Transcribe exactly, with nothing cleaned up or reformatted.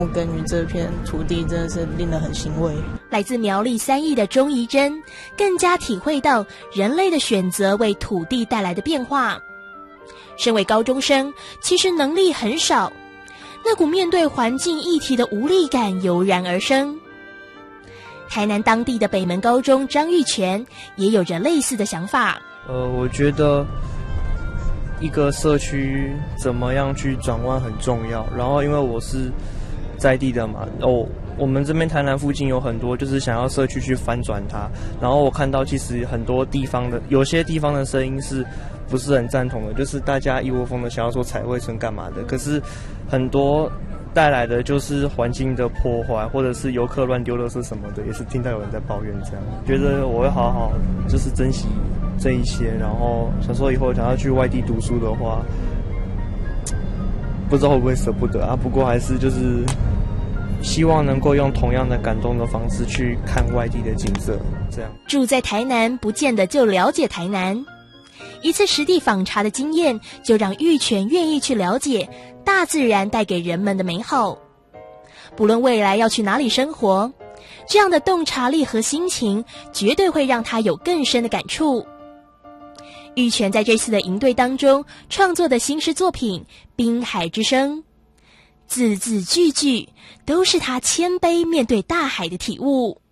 耕耘这片土地真的是令人很欣慰。 来自苗栗三义的钟怡珍，更加体会到人类的选择为土地带来的变化。身为高中生，其实能力很少，那股面对环境议题的无力感油然而生。台南当地的北门高中张玉泉也有着类似的想法。 呃，我觉得一个社区怎么样去转弯很重要。然后因为我是在地的嘛，哦，我们这边台南附近有很多就是想要社区去翻转它。然后我看到其实很多地方的有些地方的声音是不是很赞同的，就是大家一窝蜂的想要说彩绘村干嘛的，可是很多带来的就是环境的破坏，或者是游客乱丢垃圾什么的，也是听到有人在抱怨这样。觉得我会好好就是珍惜这一些，然后想说以后想要去外地读书的话，不知道会不会舍不得啊。不过还是就是希望能够用同样的感动的方式去看外地的景色，这样。 住在台南不见得就了解台南，一次实地访查的经验就让玉泉愿意去了解大自然带给人们的美好。不论未来要去哪里生活，这样的洞察力和心情绝对会让他有更深的感触。玉泉在这次的营队当中创作的新诗作品《滨海之声》，字字句句都是他谦卑面对大海的体悟。